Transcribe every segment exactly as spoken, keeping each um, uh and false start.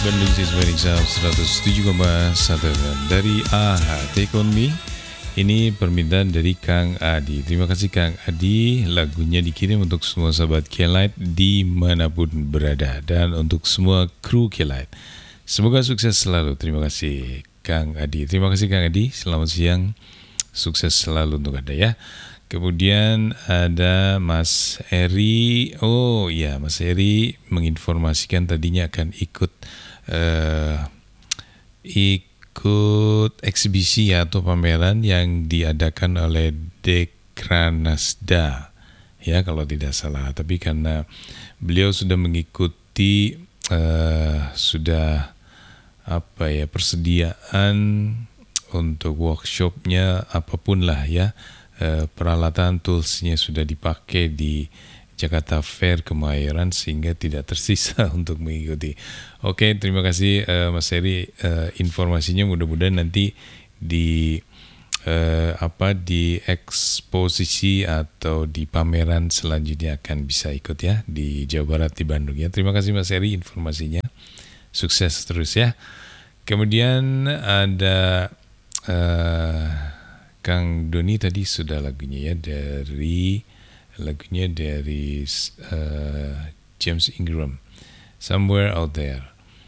Bandung Siswani seratus tujuh koma satu dari A H Take On Me. Ini permintaan dari Kang Adi. Terima kasih Kang Adi. Lagunya dikirim untuk semua sahabat K-Light dimanapun berada dan untuk semua kru K-Light. Semoga sukses selalu. Terima kasih Kang Adi. Terima kasih Kang Adi. Selamat siang. Sukses selalu untuk Anda ya. Kemudian ada Mas Eri. Oh ya, Mas Eri menginformasikan tadinya akan ikut uh, ikut eksibisi atau pameran yang diadakan oleh Dekranasda ya kalau tidak salah. Tapi karena beliau sudah mengikuti uh, sudah apa ya persediaan untuk workshopnya apapun lah ya. Uh, peralatan toolsnya sudah dipakai di Jakarta Fair Kemayoran sehingga tidak tersisa untuk mengikuti. Oke, terima kasih uh, Mas Heri uh, informasinya. Mudah-mudahan nanti di uh, apa di eksposisi atau di pameran selanjutnya akan bisa ikut ya di Jawa Barat di Bandung ya. Terima kasih Mas Heri informasinya. Sukses terus ya. Kemudian ada uh, Kang Doni tadi sudah lagunya ya dari lagunya dari uh, James Ingram, Somewhere Out There.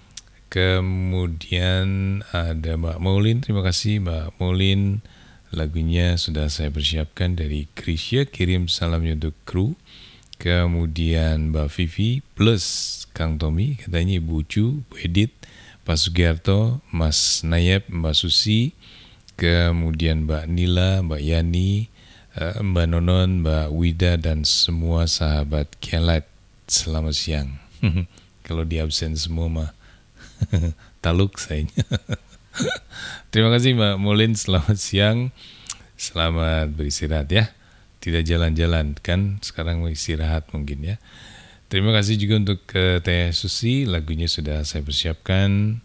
Kemudian ada Mbak Maulin, terima kasih Mbak Maulin. Lagunya sudah saya persiapkan dari Krisya, kirim salamnya untuk kru. Kemudian Mbak Vivi plus Kang Tommy, katanya Ibu Ucu, Bu Edith, Pak Sugiarto, Mas Nayeb, Mbak Susi. Kemudian Mbak Nila, Mbak Yani, Mbak Nonon, Mbak Wida, dan semua sahabat K-Light. Selamat siang. Kalau di absen semua mah taluk sayanya. Terima kasih Mbak Molin, selamat siang. Selamat beristirahat ya. Tidak jalan-jalan kan, sekarang mau istirahat mungkin ya. Terima kasih juga untuk uh, Teh Susi, lagunya sudah saya persiapkan.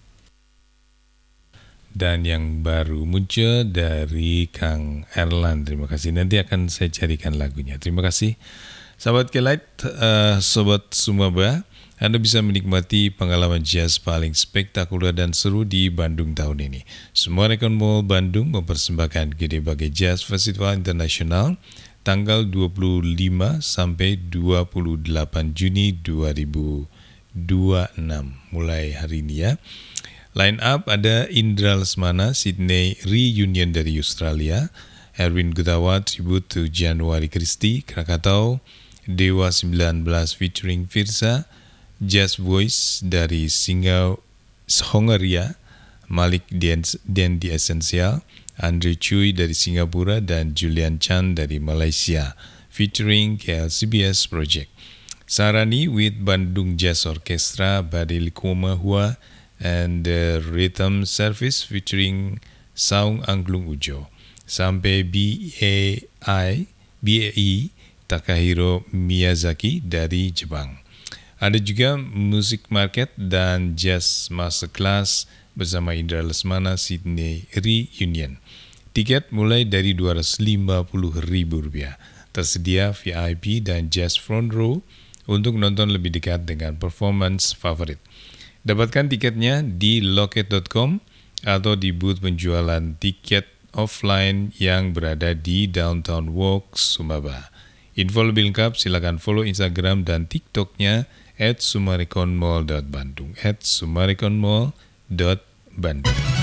Dan yang baru muncul dari Kang Erlan. Terima kasih. Nanti akan saya carikan lagunya. Terima kasih. Sahabat K-Light, uh, Sobat Sumaba, Anda bisa menikmati pengalaman jazz paling spektakuler dan seru di Bandung tahun ini. Sumarekon Mall Bandung mempersembahkan Gede Bage Jazz Festival Internasional tanggal dua puluh lima sampai dua puluh delapan Juni dua ribu dua puluh enam. Mulai hari ini ya. Line up ada Indra Lesmana, Sydney Reunion dari Australia, Erwin Gutawa, Tribute to January Christie, Krakatau, Dewa sembilan belas featuring Firsa, Jazz Voice dari Singapura, Hongaria, Malik Dan di Essential, Andre Chui dari Singapura, dan Julian Chan dari Malaysia, featuring K L C B S Project. Sarani with Bandung Jazz Orchestra, Badil Koma Hua, and the Rhythm Service featuring Saung Angklung Ujo. Sampai B A I, B A I Takahiro Miyazaki dari Jepang. Ada juga Music Market dan Jazz Masterclass bersama Indra Lesmana Sydney Reunion. Tiket mulai dari dua ratus lima puluh ribu rupiah. Tersedia V I P dan Jazz Front Row untuk nonton lebih dekat dengan performance favorit. Dapatkan tiketnya di loket dot com atau di booth penjualan tiket offline yang berada di Downtown Walk, Sumaba. Info lebih lengkap silakan follow Instagram dan TikToknya at sumarekonmall dot bandung at sumarekonmall dot bandung.